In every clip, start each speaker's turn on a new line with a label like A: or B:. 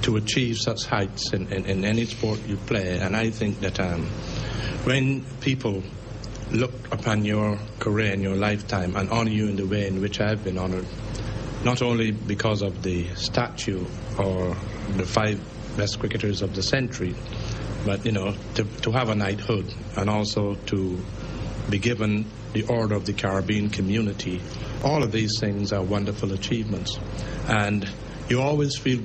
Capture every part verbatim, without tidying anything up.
A: to achieve such heights in, in, in any sport you play. And I think that um, when people look upon your career and your lifetime and honor you in the way in which I've been honored, not only because of the statue or the five best cricketers of the century, but, you know, to, to have a knighthood and also to be given the Order of the Caribbean Community. All of these things are wonderful achievements. And you always feel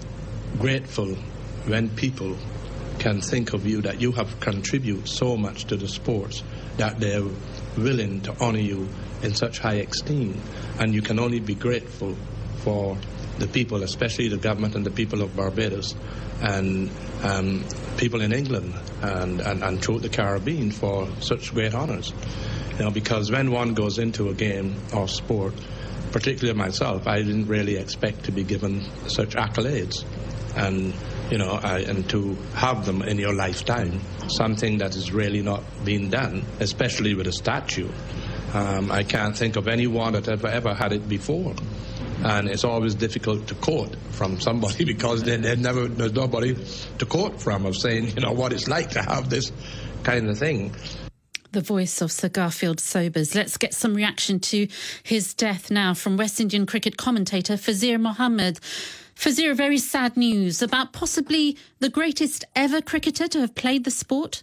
A: grateful when people can think of you, that you have contributed so much to the sports, that they're willing to honor you in such high esteem. And you can only be grateful for the people, especially the government and the people of Barbados and um, people in England and, and, and throughout the Caribbean for such great honors. You know, because when one goes into a game or sport, particularly myself, I didn't really expect to be given such accolades. And, you know, I, and to have them in your lifetime, something that is really not being done, especially with a statue. Um, I can't think of anyone that ever, ever had it before. And it's always difficult to quote from somebody because they, they never, there's nobody to quote from of saying, you know, what it's like to have this kind of thing.
B: The voice of Sir Garfield Sobers. Let's get some reaction to his death now from West Indian cricket commentator Fazir Mohammed. Fazir, very sad news about possibly the greatest ever cricketer to have played the sport.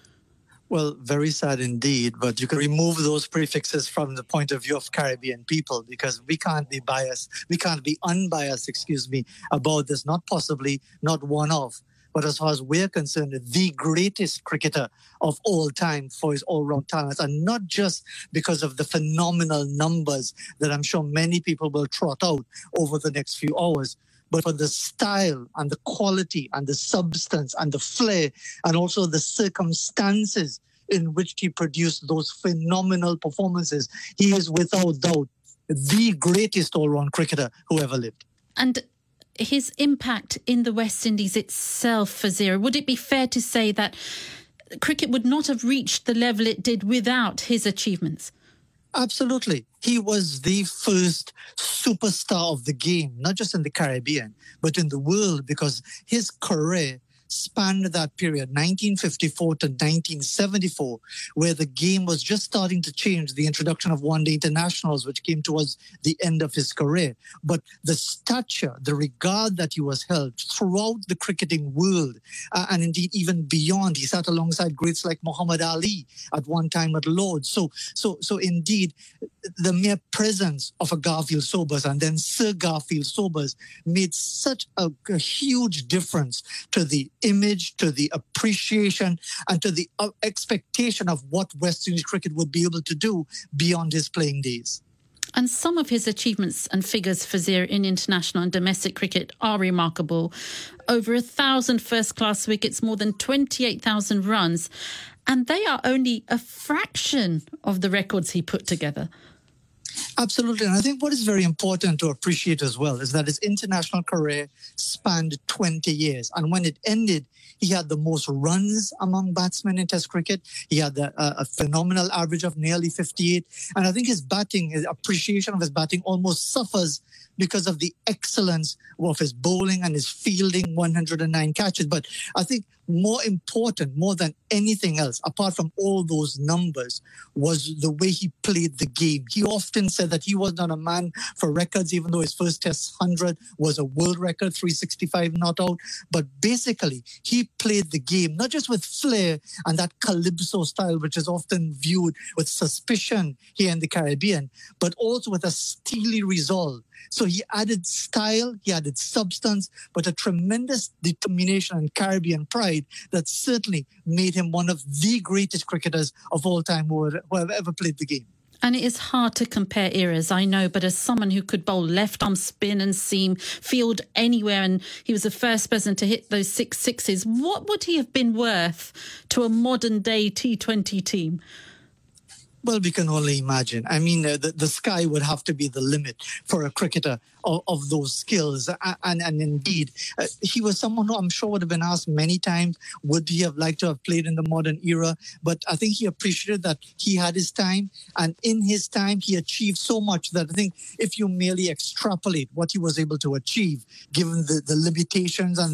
C: Well, very sad indeed, but you can remove those prefixes from the point of view of Caribbean people because we can't be biased, we can't be unbiased, excuse me, about this, not possibly, not one of, but as far as we're concerned, the greatest cricketer of all time for his all-round talents, and not just because of the phenomenal numbers that I'm sure many people will trot out over the next few hours, but for the style and the quality and the substance and the flair and also the circumstances in which he produced those phenomenal performances. He is without doubt the greatest all-round cricketer who ever lived.
B: And his impact in the West Indies itself, Fazir, would it be fair to say that cricket would not have reached the level it did without his achievements?
C: Absolutely. He was the first superstar of the game, not just in the Caribbean, but in the world, because his career spanned that period, nineteen fifty-four to nineteen seventy-four, where the game was just starting to change, the introduction of one-day internationals, which came towards the end of his career. But the stature, the regard that he was held throughout the cricketing world, uh, and indeed even beyond, he sat alongside greats like Muhammad Ali at one time at Lord's. So, so, so indeed, the mere presence of a Garfield Sobers and then Sir Garfield Sobers made such a, a huge difference to the image, to the appreciation, and to the uh, expectation of what West Indies cricket would be able to do beyond his playing days.
B: And some of his achievements and figures, Fazir, in international and domestic cricket are remarkable. Over a thousand first-class wickets, more than twenty-eight thousand runs. And they are only a fraction of the records he put together.
C: Absolutely. And I think what is very important to appreciate as well is that his international career spanned twenty years. And when it ended, he had the most runs among batsmen in Test cricket. He had a, a phenomenal average of nearly fifty-eight. And I think his batting, his appreciation of his batting almost suffers because of the excellence of his bowling and his fielding, one hundred nine catches. But I think more important, more than anything else, apart from all those numbers, was the way he played the game. He often said that he was not a man for records, even though his first Test one hundred was a world record, three sixty-five not out. But basically, he played the game, not just with flair and that calypso style, which is often viewed with suspicion here in the Caribbean, but also with a steely resolve. So he added style, he added substance, but a tremendous determination and Caribbean pride that certainly made him one of the greatest cricketers of all time who have ever played the game.
B: And it is hard to compare eras, I know, but as someone who could bowl left-arm spin and seam, field anywhere, and he was the first person to hit those six sixes, what would he have been worth to a modern-day T twenty team?
C: Well, we can only imagine. I mean, uh, the, the sky would have to be the limit for a cricketer of, of those skills. And, and, and indeed, uh, he was someone who I'm sure would have been asked many times, would he have liked to have played in the modern era? But I think he appreciated that he had his time. And in his time, he achieved so much that I think if you merely extrapolate what he was able to achieve, given the, the limitations and